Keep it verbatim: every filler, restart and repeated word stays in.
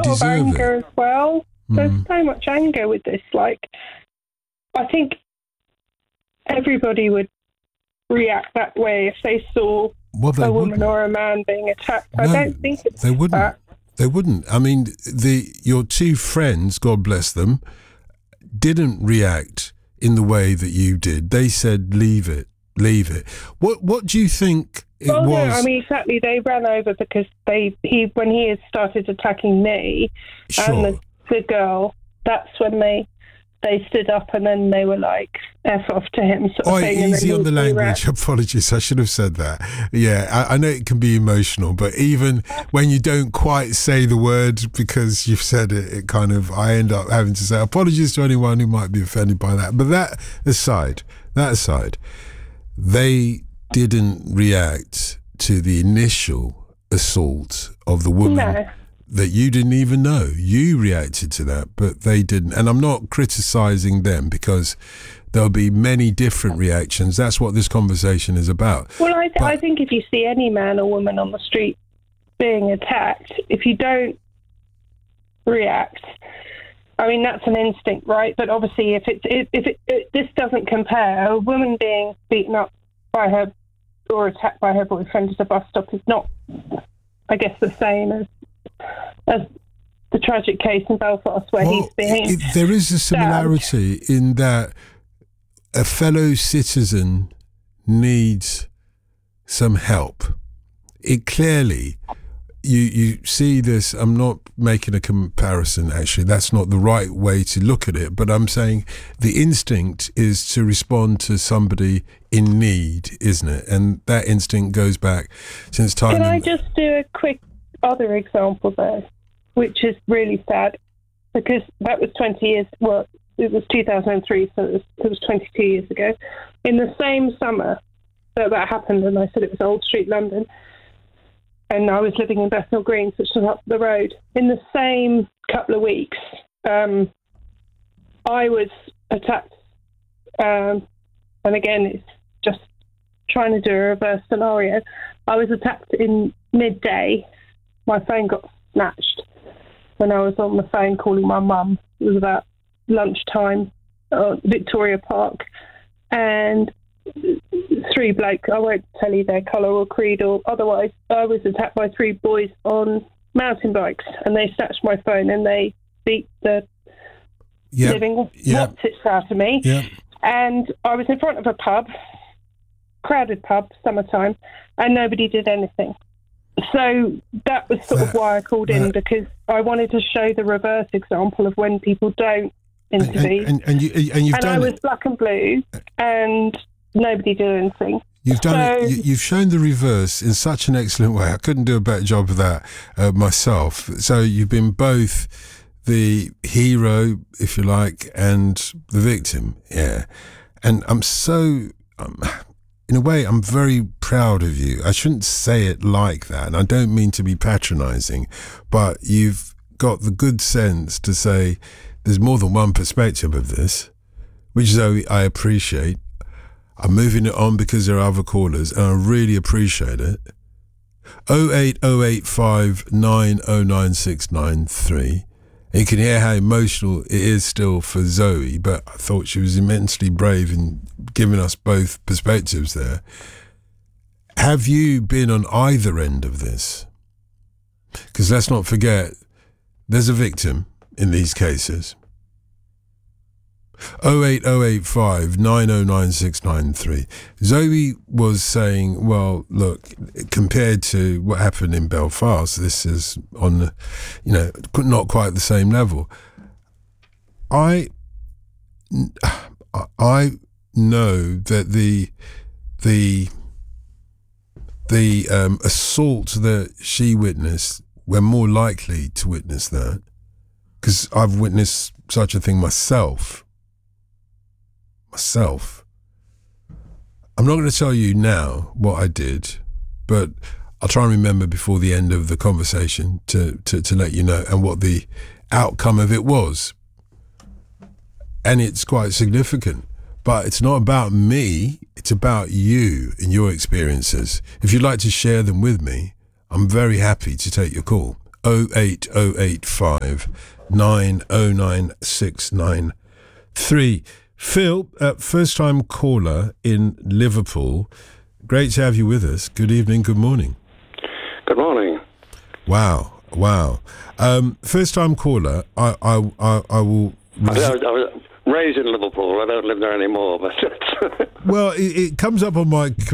lot of anger it. as well. There's Mm. so much anger with this. Like, I think everybody would react that way if they saw Well, they a woman wouldn't. or a man being attacked. I No, don't think it's they wouldn't. that. They wouldn't. I mean, the your two friends, God bless them, didn't react in the way that you did. They said, "Leave it, leave it." What What do you think it Well, was? no, I mean, exactly. They ran over because they he when he had started attacking me sure. and the, the girl, that's when they they stood up and then they were like, F off to him sort of Oh, thing. and easy then on the he- he ran. language. Apologies, I should have said that. Yeah, I, I know it can be emotional, but even when you don't quite say the word because you've said it, it kind of, I end up having to say apologies to anyone who might be offended by that. But that aside, that aside, they didn't react to the initial assault of the woman. No. That you didn't even know. You reacted to that, but they didn't. And I'm not criticising them because there'll be many different reactions. That's what this conversation is about. Well, I, th- But- I think if you see any man or woman on the street being attacked, if you don't react, I mean, that's an instinct, right? But obviously, if it's if, if it, it, this doesn't compare, a woman being beaten up by her or attacked by her boyfriend at a bus stop is not, I guess, the same as as the tragic case in Belfast where Well, he's being. it, there is a similarity in that a fellow citizen needs some help. It clearly, you you see this. I'm not making a comparison. Actually, that's not the right way to look at it. But I'm saying the instinct is to respond to somebody in need, isn't it? And that instinct goes back since time. Can I in- just do a quick other example there, which is really sad, because that was twenty years, well, it was two thousand three, so it was, it was twenty-two years ago. In the same summer that that happened, and I said it was Old Street, London, and I was living in Bethnal Green, which was up the road. In the same couple of weeks, um, I was attacked, um, and again, it's just trying to do a reverse scenario. I was attacked in midday. My phone got snatched when I was on the phone calling my mum. It was about lunchtime at Victoria Park. And three blokes, I won't tell you their colour or creed or otherwise, I was attacked by three boys on mountain bikes, and they snatched my phone and they beat the Yep. living Yep. what's out of me. Yep. And I was in front of a pub, crowded pub, summertime, and nobody did anything. So that was sort That- of why I called in, that- because I wanted to show the reverse example of when people don't and, intervene. and, and, and, you, and you've And done I was it. black and blue, and nobody did anything. You've done So- it. You, you've shown the reverse in such an excellent way. I couldn't do a better job of that uh, myself. So you've been both the hero, if you like, and the victim. Yeah, and I'm so. Um, in a way, I'm very proud of you. I shouldn't say it like that, and I don't mean to be patronising, but you've got the good sense to say there's more than one perspective of this, which Zoe, I appreciate. I'm moving it on because there are other callers, and I really appreciate it. oh eight oh eight five nine oh nine six nine three. You can hear how emotional it is still for Zoe, but I thought she was immensely brave in giving us both perspectives there. Have you been on either end of this? Because let's not forget, there's a victim in these cases. oh eight oh eight five nine oh nine six nine three. Zoe was saying, well, look, compared to what happened in Belfast, this is on, the, you know, not quite the same level. I, I know that the, the, the um, assault that she witnessed, we're more likely to witness that, because I've witnessed such a thing myself. Myself. I'm not going to tell you now what I did, but I'll try and remember before the end of the conversation to, to, to let you know and what the outcome of it was. And it's quite significant. But it's not about me, it's about you and your experiences. If you'd like to share them with me, I'm very happy to take your call. oh eight oh eight five nine oh nine six nine three. Phil, uh, first time caller in Liverpool. Great to have you with us. Good evening, good morning. Good morning. Wow, wow. Um, first time caller, I, I, I, I will... I, I, was, I was raised in Liverpool. I don't live there anymore, but... Well, it, it comes up on my